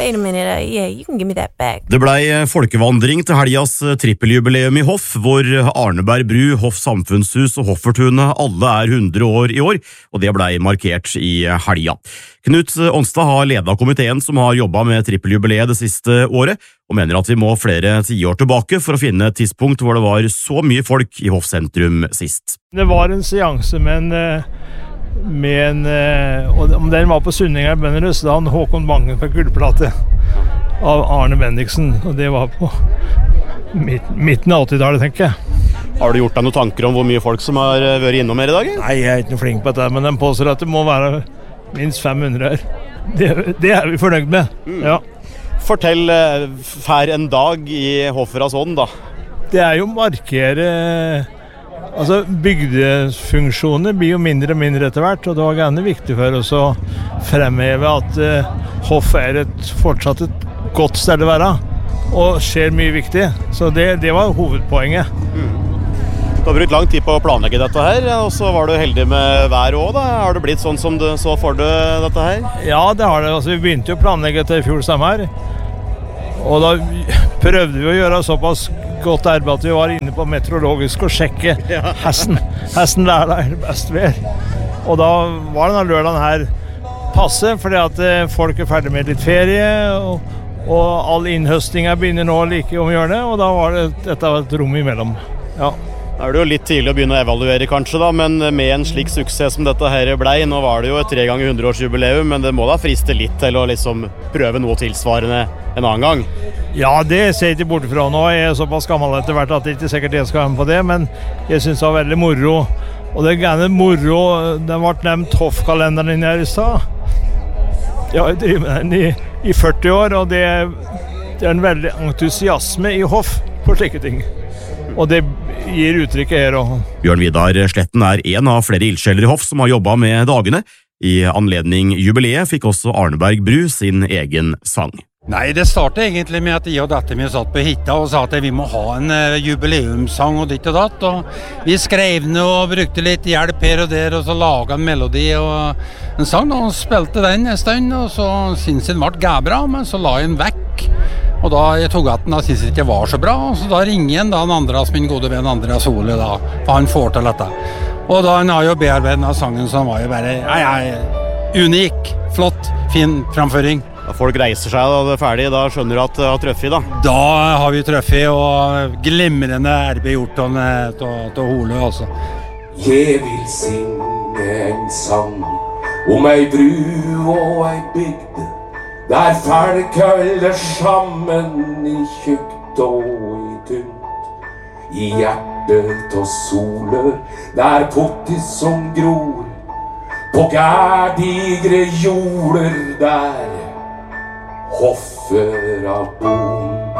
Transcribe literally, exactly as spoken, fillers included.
wait a minute, uh, yeah, you can give me that back. Det blei folkevandring til helgas trippeljubileum i Hoff, hvor Arneberg bru, Hoff samfunnshus og Hoffertunet alle er hundre år i år, og det blei markert i helga. Knut Onstad har ledet komiteen som har jobbet med trippeljubileet det siste året, og mener at vi må flere tiår tilbake for å finne et tidspunkt hvor det var så mye folk i Hoff sentrum sist. Det var en seanse med en, med en og om den var på Sunninga i Bønnerøs, da han Håkon Bangen på gullplate av Arne Bendiksen, og det var på midt, midten av åttitallet, tenker jeg. Har du gjort deg noen tanker om hvor mye folk som har vært innom her i dag? Nei, jeg er ikke noe flink på dette, men den påstår at det må være minst fem hundre her. Det, det er vi fornøyd med, mm. ja. Fortell fær en dag i Hofferas ånd, da. Det er jo markere... Altså, bygdefunksjoner blir jo mindre og mindre etter hvert, og det var gjerne viktig for oss å fremheve at uh, Hoff er et, fortsatt et godt sted å være, og skjer mye viktig. Så det, det var hovedpoenget. Mm. Du har brukt lang tid på å planlegge dette her, og så var du heldig med vær også, da. Har det blitt sånn som du så for deg dette her? Ja, det har det. Altså, vi begynte jo å planlegge etter i fjor sommer, og da prøvde vi å gjøre såpass godt arbeid at vi var inne på meteorologisk og sjekke hesten. Hesten der er best vær. Og da var denne lørdagen her passe, fordi at folk er ferdig med litt ferie, og, og all innhøstningen begynner nå like om hjørnet, og da var det, dette var et rom imellom. Ja. Da er det jo litt tidlig å begynne å evaluere kanskje da, men med en slik suksess som dette her ble, nå var det jo et tre ganger hundreårsjubileum, men det må da friste litt til å liksom prøve noe tilsvarende en annen gang. Ja, det ser jeg ikke bort fra nå. Jeg er såpass gammel etter hvert at det ikke sikkert jeg skal være med på det, men jeg synes det var veldig moro. Og det er gjerne moro, den ble nevnt Hoff-kalenderen her i stad. Jeg har drivet med den i, i førti år, og det er, det er en veldig entusiasme i Hoff for slike ting. Og det gir uttrykket her også. Bjørn Vidar Sletten er en av flere ildsjeler i Hoff som har jobbet med dagene. I anledning jubileet fikk også Arneberg bru sin egen sang. Nei, det startet egentlig med at jeg og datteren min satt på hytta og sa at vi må ha en uh, jubileumssang og ditt og datt, og vi skrev den og brukte litt hjelp her og der, og så laget en melodi og en sang, og spilte den en stund, og så syntes jeg den ble gæbra, men så la jeg den vekk, og da jeg tog at den da syntes jeg ikke var så bra, og så da ringer jeg da en Andreas, min gode venn Andreas Ole da, for han får til dette. Og da han har jo bearbeidet denne sangen som var jo bare, ja, ja, unik, flott, fin framføring. Da folk reiser seg og det er ferdig, da skjønner du at det har trøffet da? Da har vi trøffet, og glimrende arbeid gjort til Hole, altså. Jeg vil synge en sang om ei bru og ei bygd, der folk holder sammen i tjukt og i tynt. I hjertet og soler, der pottis som gror, på gærdigre jorder der Hoffer av bom.